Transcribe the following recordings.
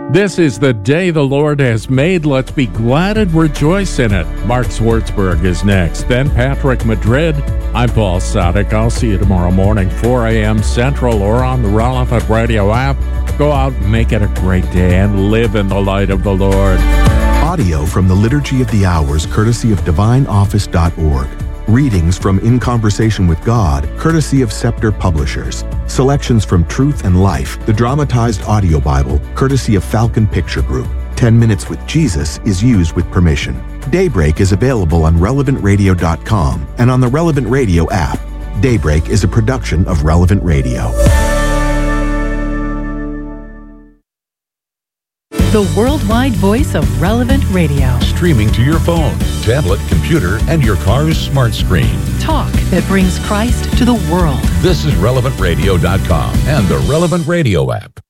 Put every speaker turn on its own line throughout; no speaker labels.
This is the day the Lord has made. Let's be glad and rejoice in it. Mark Swartzberg is next. Then Patrick Madrid. I'm Paul Sadek. I'll see you tomorrow morning, 4 a.m. Central, or on the Relevant Radio app. Go out and make it a great day and live in the light of the Lord.
Audio from the Liturgy of the Hours, courtesy of DivineOffice.org. Readings from In Conversation with God, courtesy of Scepter Publishers. Selections from Truth and Life, the dramatized audio Bible, courtesy of Falcon Picture Group. 10 Minutes with Jesus is used with permission. Daybreak is available on RelevantRadio.com and on the Relevant Radio app. Daybreak is a production of Relevant Radio.
The worldwide voice of Relevant Radio.
Streaming to your phone, tablet, computer, and your car's smart screen.
Talk that brings Christ to the world.
This is RelevantRadio.com and the Relevant Radio app.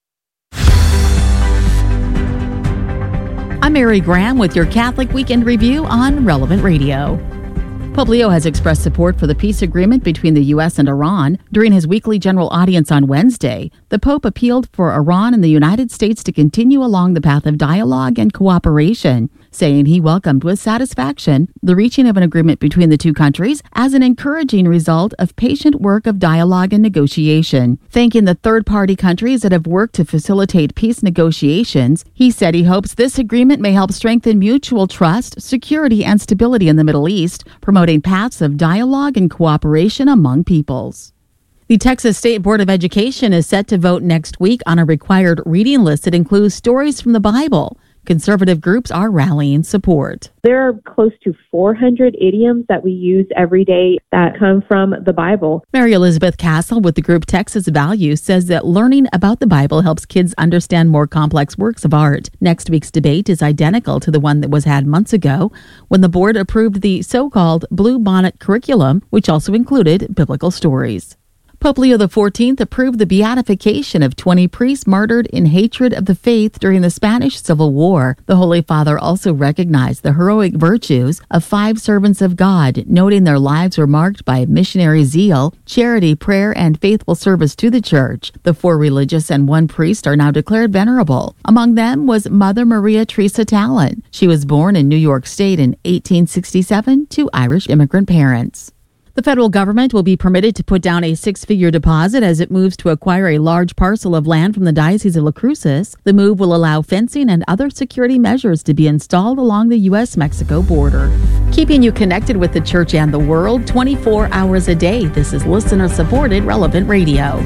I'm Mary Graham with your Catholic Weekend Review on Relevant Radio. Pope Leo has expressed support for the peace agreement between the U.S. and Iran. During his weekly general audience on Wednesday, the Pope appealed for Iran and the United States to continue along the path of dialogue and cooperation, saying he welcomed with satisfaction the reaching of an agreement between the two countries as an encouraging result of patient work of dialogue and negotiation. Thanking the third-party countries that have worked to facilitate peace negotiations, he said he hopes this agreement may help strengthen mutual trust, security, and stability in the Middle East, promoting paths of dialogue and cooperation among peoples. The Texas State Board of Education is set to vote next week on a required reading list that includes stories from the Bible. Conservative groups are rallying support.
There are close to 400 idioms that we use every day that come from the Bible.
Mary Elizabeth Castle with the group Texas Values says that learning about the Bible helps kids understand more complex works of art. Next week's debate is identical to the one that was had months ago when the board approved the so-called Blue Bonnet curriculum, which also included biblical stories. Pope Leo XIV approved the beatification of 20 priests martyred in hatred of the faith during the Spanish Civil War. The Holy Father also recognized the heroic virtues of 5 servants of God, noting their lives were marked by missionary zeal, charity, prayer, and faithful service to the Church. The 4 religious and 1 priest are now declared venerable. Among them was Mother Maria Teresa Talon. She was born in New York State in 1867 to Irish immigrant parents. The federal government will be permitted to put down a 6-figure deposit as it moves to acquire a large parcel of land from the Diocese of La Cruces. The move will allow fencing and other security measures to be installed along the U.S.-Mexico border. Keeping you connected with the Church and the world 24 hours a day. This is listener-supported Relevant Radio.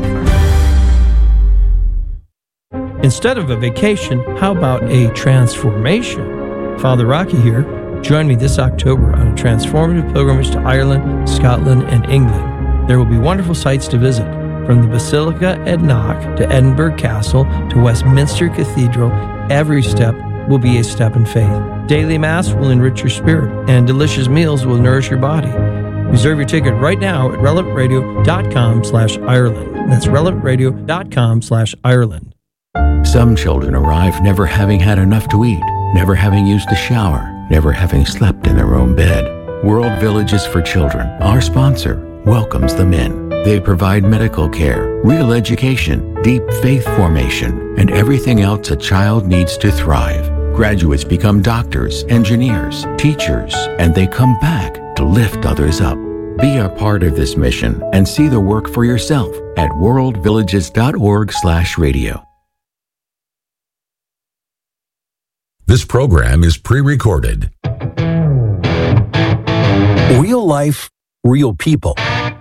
Instead of a vacation, how about a transformation? Father Rocky here. Join me this October on a transformative pilgrimage to Ireland, Scotland, and England. There will be wonderful sights to visit, from the Basilica at Knock to Edinburgh Castle to Westminster Cathedral. Every step will be a step in faith. Daily Mass will enrich your spirit, and delicious meals will nourish your body. Reserve your ticket right now at relevantradio.com/Ireland. That's relevantradio.com/Ireland.
Some children arrive never having had enough to eat, never having used a shower, never having slept in their own bed. World Villages for Children, our sponsor, welcomes them in. They provide medical care, real education, deep faith formation, and everything else a child needs to thrive. Graduates become doctors, engineers, teachers, and they come back to lift others up. Be a part of this mission and see the work for yourself at worldvillages.org/radio.
This program is pre-recorded.
Real life, real people.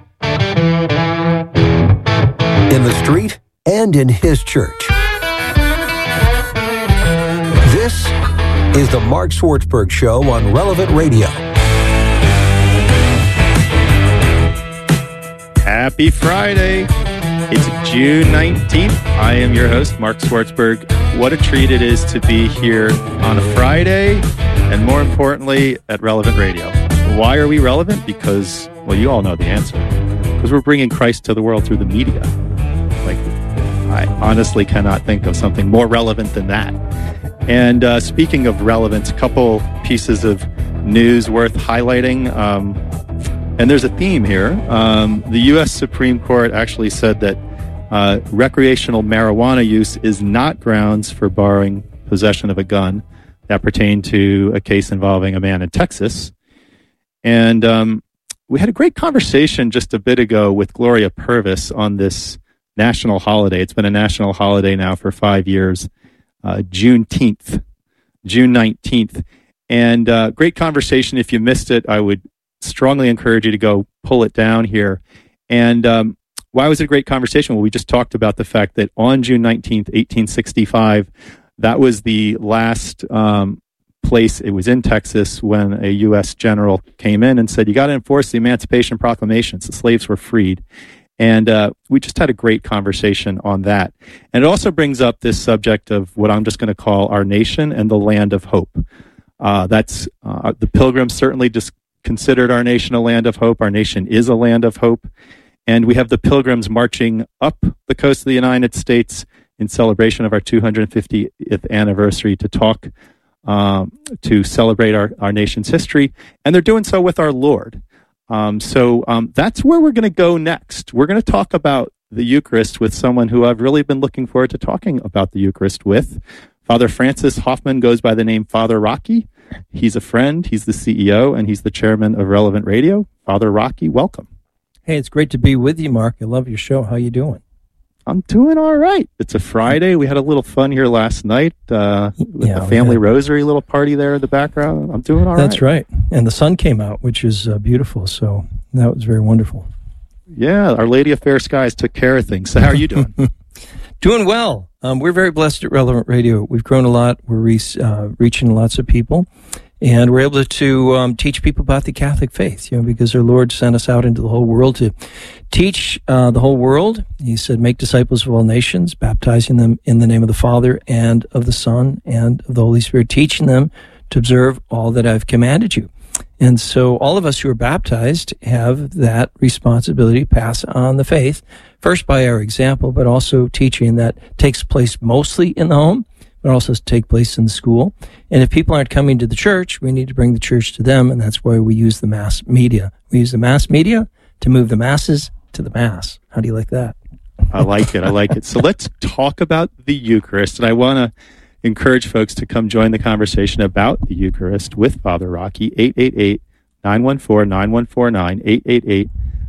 In the street and in his church. This is the Mark Swartzberg Show on Relevant Radio.
Happy Friday. It's June 19th. I am your host, Mark Swartzberg. What a treat it is to be here on a Friday, and more importantly, at Relevant Radio. Why are we relevant? Because, well, you all know the answer. Because we're bringing Christ to the world through the media. Like, I honestly cannot think of something more relevant than that. And speaking of relevance, a couple pieces of news worth highlighting. And there's a theme here. The U.S. Supreme Court actually said that recreational marijuana use is not grounds for barring possession of a gun. That pertained to a case involving a man in Texas. And we had a great conversation just a bit ago with Gloria Purvis on this national holiday. It's been a national holiday now for 5 years, June 19th. And great conversation. If you missed it, I would strongly encourage you to go pull it down here. And why was it a great conversation? Well, we just talked about the fact that on June 19th, 1865, that was the last place, it was in Texas, when a U.S. general came in and said, you got to enforce the Emancipation Proclamations. The slaves were freed. And we just had a great conversation on that. And it also brings up this subject of what I'm just going to call our nation and the land of hope. That's the Pilgrims certainly just considered our nation a land of hope. Our nation is a land of hope. And we have the Pilgrims marching up the coast of the United States in celebration of our 250th anniversary to talk, to celebrate our nation's history. And they're doing so with our Lord. So that's where we're going to go next. We're going to talk about the Eucharist with someone who I've really been looking forward to talking about the Eucharist with. Father Francis Hoffman goes by the name Father Rocky. He's a friend, he's the CEO, and he's the chairman of Relevant Radio. Father Rocky, welcome.
Hey, it's great to be with you, Mark. I love your show. How you doing?
I'm doing all right. It's a Friday. We had a little fun here last night with the family rosary little party there in the background. I'm doing all right.
That's right. And the sun came out, which is beautiful. So that was very wonderful.
Yeah, Our Lady of Fair Skies took care of things. So how are you doing?
Doing well. We're very blessed at Relevant Radio. We've grown a lot. We're reaching lots of people. And we're able to teach people about the Catholic faith, because our Lord sent us out into the whole world to teach the whole world. He said, make disciples of all nations, baptizing them in the name of the Father and of the Son and of the Holy Spirit, teaching them to observe all that I've commanded you. And so all of us who are baptized have that responsibility to pass on the faith, first by our example, but also teaching that takes place mostly in the home, but also take place in the school. And if people aren't coming to the church, we need to bring the church to them, and that's why we use the mass media. We use the mass media to move the masses to the mass. How do you like that?
I like it. So let's talk about the Eucharist, and I want to encourage folks to come join the conversation about the Eucharist with Father Rocky, 888-914-9149,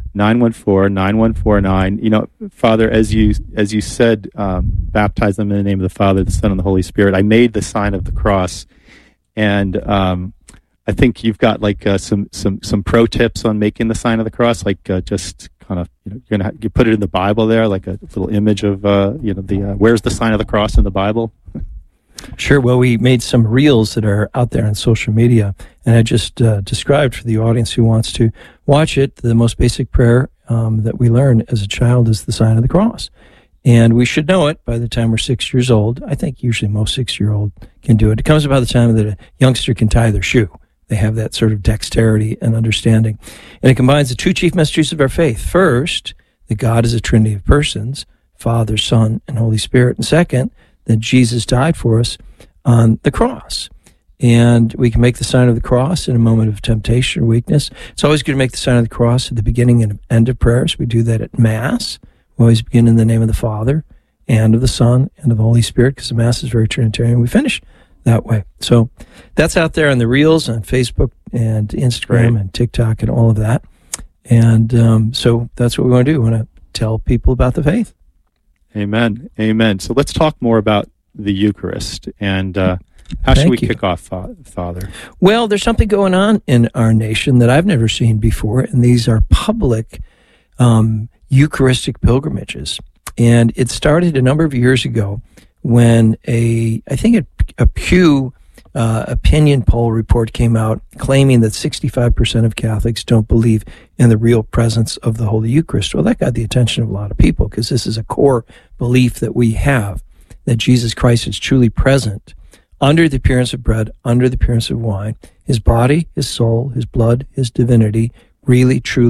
888-914-9149. Father, as you said, baptize them in the name of the Father, the Son, and the Holy Spirit. I made the sign of the cross, and I think you've got like some pro tips on making the sign of the cross, like just kind of you put it in the Bible there, like a little image of where's the sign of the cross in the Bible.
Sure. Well, we made some reels that are out there on social media, and I just described for the audience who wants to watch it, the most basic prayer that we learn as a child is the sign of the cross. And we should know it by the time we're 6 years old. I think usually most 6-year-old can do it. It comes about the time that a youngster can tie their shoe. They have that sort of dexterity and understanding. And it combines the two chief mysteries of our faith. First, that God is a Trinity of persons, Father, Son, and Holy Spirit. And second, that Jesus died for us on the cross. And we can make the sign of the cross in a moment of temptation or weakness. It's always good to make the sign of the cross at the beginning and end of prayers. We do that at Mass. We always begin in the name of the Father and of the Son and of the Holy Spirit, because the Mass is very Trinitarian. We finish that way. So that's out there on the reels on Facebook and Instagram and TikTok and all of that. And so that's what we want to do. We want to tell people about the faith.
Amen. So let's talk more about the Eucharist. And how should we kick off, Father?
Well, there's something going on in our nation that I've never seen before, and these are public Eucharistic pilgrimages. And it started a number of years ago when I think a Pew opinion poll report came out claiming that 65% of Catholics don't believe in the real presence of the Holy Eucharist. Well, that got the attention of a lot of people, because this is a core belief that we have, that Jesus Christ is truly present under the appearance of bread, under the appearance of wine. His body, his soul, his blood, his divinity, really, truly,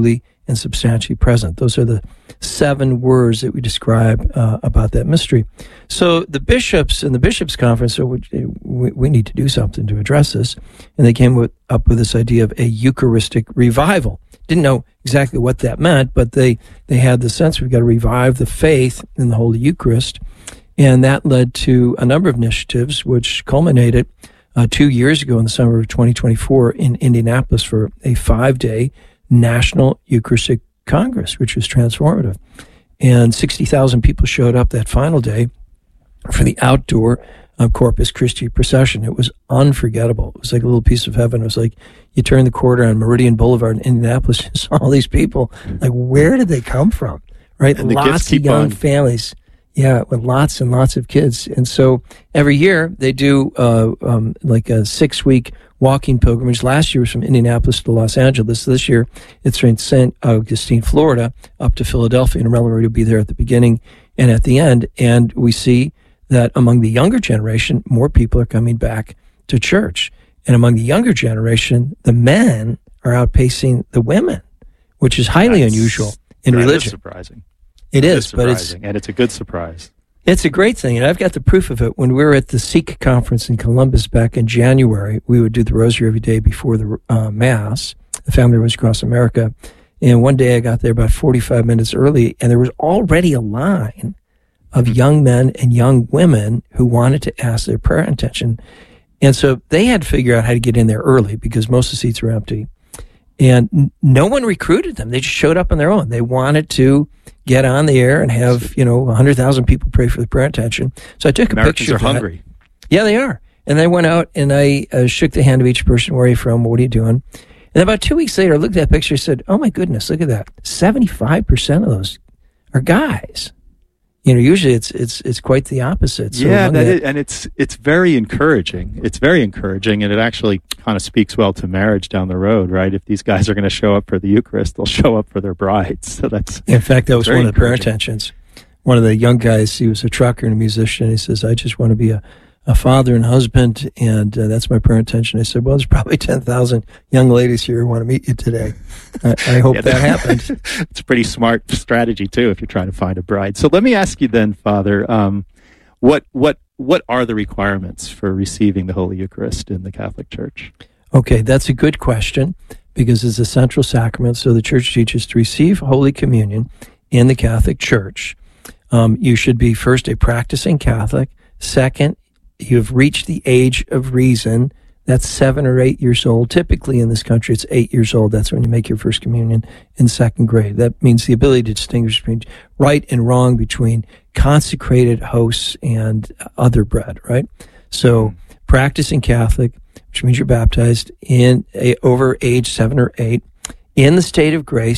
and substantially present. Those are the 7 words that we describe about that mystery. So the bishops in the bishops' conference said, we need to do something to address this, and they came up with this idea of a Eucharistic revival. Didn't know exactly what that meant, but they had the sense we've got to revive the faith in the Holy Eucharist, and that led to a number of initiatives, which culminated 2 years ago in the summer of 2024 in Indianapolis for a 5-day National Eucharistic Congress, which was transformative. And 60,000 people showed up that final day for the outdoor Corpus Christi procession. It was unforgettable. It was like a little piece of heaven. It was like you turn the corner on Meridian Boulevard in Indianapolis and saw all these people. Like, where did they come from? Right?
And
lots of young families. Yeah, with lots and lots of kids. And so every year they do like a 6-week walking pilgrimage. Last year was from Indianapolis to Los Angeles. This year it's from St. Augustine, Florida, up to Philadelphia. And Relevant Radio will be there at the beginning and at the end. And we see that among the younger generation, more people are coming back to church. And among the younger generation, the men are outpacing the women, which is highly unusual in religion.
That is surprising.
It is, but
it's a good surprise.
It's a great thing, and I've got the proof of it. When we were at the Sikh conference in Columbus back in January, we would do the rosary every day before the Mass, the Family Rosary Across America. And one day I got there about 45 minutes early, and there was already a line of young men and young women who wanted to ask their prayer intention. And so they had to figure out how to get in there early because most of the seats were empty. And no one recruited them. They just showed up on their own. They wanted to get on the air and have, 100,000 people pray for the prayer intention. So I took a picture of that.
Americans are hungry.
Yeah, they are. And I went out and I shook the hand of each person. Where are you from? What are you doing? And about 2 weeks later, I looked at that picture and said, oh my goodness, look at that. 75% of those are guys. Usually it's quite the opposite. So
yeah, and it's very encouraging. It's very encouraging, and it actually kind of speaks well to marriage down the road, right? If these guys are going to show up for the Eucharist, they'll show up for their brides. So that's
in fact that was one of the prayer intentions. One of the young guys, he was a trucker and a musician. He says, "I just want to be a father and husband, and that's my prayer intention." I said, "Well, there's probably 10,000 young ladies here who want to meet you today." I hope that happened.
It's a pretty smart strategy too, if you're trying to find a bride. So let me ask you then, Father, what are the requirements for receiving the Holy Eucharist in the Catholic Church?
Okay, that's a good question because it's a central sacrament. So the Church teaches to receive Holy Communion in the Catholic Church. You should be first a practicing Catholic. Second, you've reached the age of reason. That's 7 or 8 years old. Typically in this country, it's 8 years old. That's when you make your first communion in 2nd grade. That means the ability to distinguish between right and wrong, between consecrated hosts and other bread, right? So practicing Catholic, which means you're baptized over age 7 or 8, in the state of grace.